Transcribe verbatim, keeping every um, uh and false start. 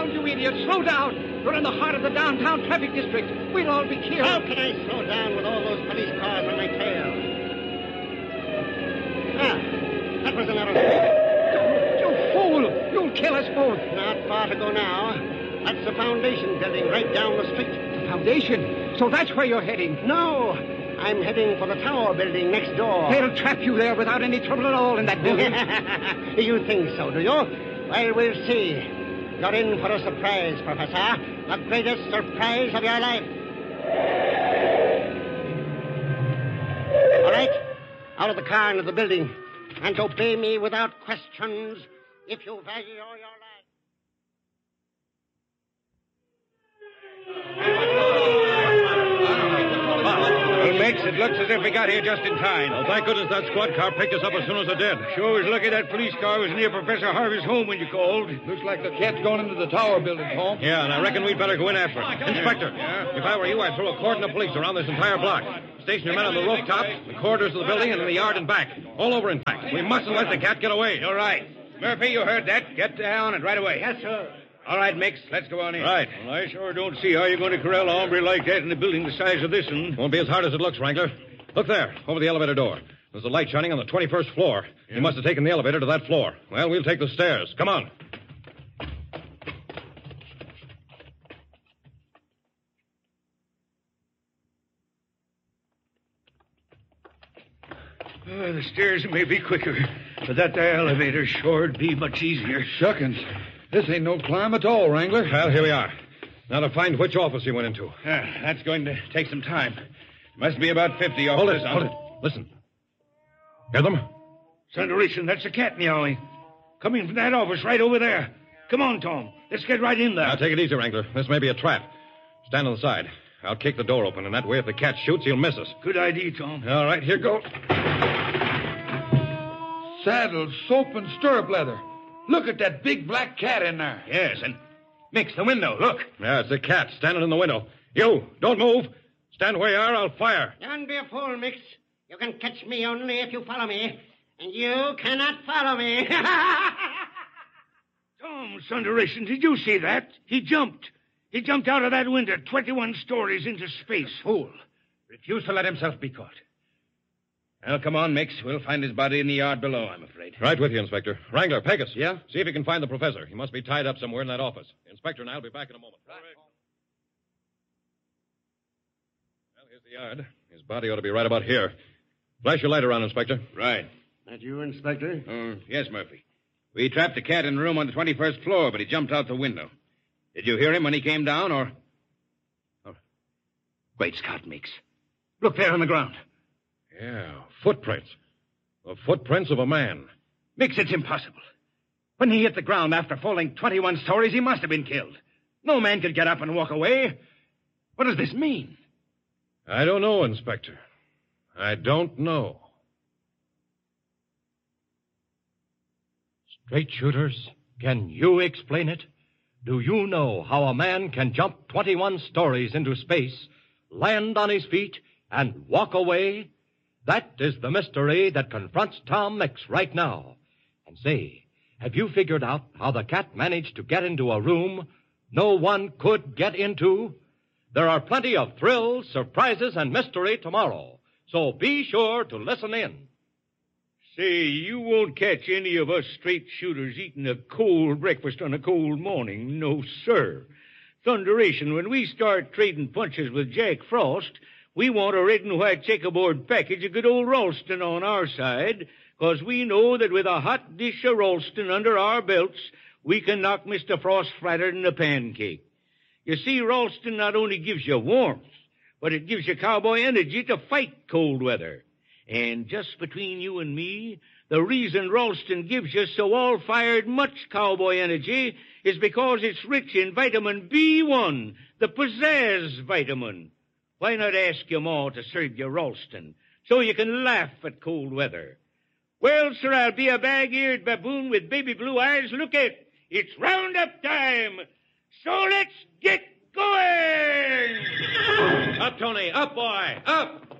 down, you idiot. Slow down. You're in the heart of the downtown traffic district. We'll all be killed. How can I slow down with all those police cars on my tail? Ah, that was another street. You fool. You'll kill us both. Not far to go now. That's the foundation building right down the street. The foundation? So that's where you're heading? No. I'm heading for the tower building next door. They'll trap you there without any trouble at all in that building. You think so, do you? Well, we'll see. You're in for a surprise, Professor. The greatest surprise of your life. All right. Out of the car into the building. And obey me without questions if you value your life. Well, Max, it looks as if we got here just in time. Well, thank goodness that squad car picked us up as soon as it did. Sure was lucky that police car was near Professor Harvey's home when you called. Looks like the cat's going into the tower building, Holmes. Yeah, and I reckon we'd better go in after it. Inspector, Yeah? if I were you, I'd throw a cordon of police around this entire block. Station your men on the rooftops, the corridors of the building, and in the yard and back. All over, in fact. We mustn't let the cat get away. You're right. Murphy, you heard that. Get down and right away. Yes, sir. All right, Mix, let's go on in. Right. Well, I sure don't see how you're going to corral a hombre like that in a building the size of this one. Won't be as hard as it looks, Wrangler. Look there, over the elevator door. There's a light shining on the twenty-first floor. Yeah. He must have taken the elevator to that floor. Well, we'll take the stairs. Come on. Uh, the stairs may be quicker, but that there elevator sure'd be much easier. Shuckins. This ain't no climb at all, Wrangler. Well, here we are. Now to find which office he went into. Ah, that's going to take some time. Must be about fifty Hold it, officers. hold it. Listen. Hear them? Thunderation, that's the cat meowing. Coming from that office right over there. Come on, Tom. Let's get right in there. Now, take it easy, Wrangler. This may be a trap. Stand on the side. I'll kick the door open, and that way if the cat shoots, he'll miss us. Good idea, Tom. All right, here goes. Saddle, soap, and stirrup leather. Look at that big black cat in there. Yes, and Mix, the window, look. Yeah, it's a cat standing in the window. You, don't move. Stand where you are, I'll fire. Don't be a fool, Mix. You can catch me only if you follow me. And you cannot follow me. Tom, Thunderation, did you see that? He jumped. He jumped out of that window twenty-one stories into space. Fool. Refused to let himself be caught. Well, come on, Mix. We'll find his body in the yard below, I'm afraid. Right with you, Inspector. Wrangler, Pegasus. Yeah? See if you can find the professor. He must be tied up somewhere in that office. The Inspector and I'll be back in a moment. Right. Well, here's the yard. His body ought to be right about here. Flash your light around, Inspector. Right. That you, Inspector? Oh, yes, Murphy. We trapped the cat in the room on the twenty-first floor, but he jumped out the window. Did you hear him when he came down, or... Oh. Great Scott, Mix. Look there on the ground. Yeah, footprints. The footprints of a man. Mix, it's impossible. When he hit the ground after falling twenty-one stories, he must have been killed. No man could get up and walk away. What does this mean? I don't know, Inspector. I don't know. Straight shooters, can you explain it? Do you know how a man can jump twenty-one stories into space, land on his feet, and walk away? That is the mystery that confronts Tom Mix right now. And say, have you figured out how the cat managed to get into a room no one could get into? There are plenty of thrills, surprises, and mystery tomorrow, so be sure to listen in. Say, you won't catch any of us straight shooters eating a cold breakfast on a cold morning. No, sir. Thunderation, when we start trading punches with Jack Frost, we want a red and white checkerboard package of good old Ralston on our side, because we know that with a hot dish of Ralston under our belts, we can knock Mister Frost flatter than a pancake. You see, Ralston not only gives you warmth, but it gives you cowboy energy to fight cold weather. And just between you and me, the reason Ralston gives you so all-fired much cowboy energy is because it's rich in vitamin B one, the pizzazz vitamin. Why not ask your ma to serve you Ralston, so you can laugh at cold weather? Well, sir, I'll be a bag-eared baboon with baby blue eyes. Look at, it's roundup time. So let's get going! Up, Tony. Up, boy. Up.